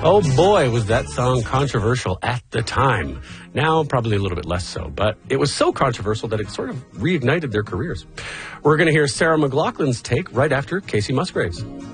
Oh boy, was that song controversial at the time. Now, probably a little bit less so, but it was so controversial that it sort of reignited their careers. We're going to hear Sarah McLachlan's take right after Casey Musgraves.